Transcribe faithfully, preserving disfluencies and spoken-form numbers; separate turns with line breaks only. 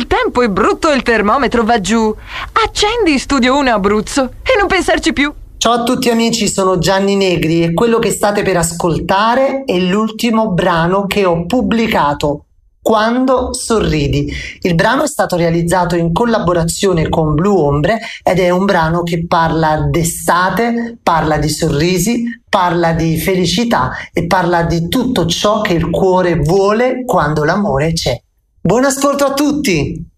Il tempo è brutto e il termometro va giù. Accendi Studio uno Abruzzo e non pensarci più.
Ciao a tutti amici, sono Gianni Negri e quello che state per ascoltare è l'ultimo brano che ho pubblicato, Quando sorridi. Il brano è stato realizzato in collaborazione con Blu Ombre ed è un brano che parla d'estate, parla di sorrisi, parla di felicità e parla di tutto ciò che il cuore vuole quando l'amore c'è. Buon ascolto a tutti!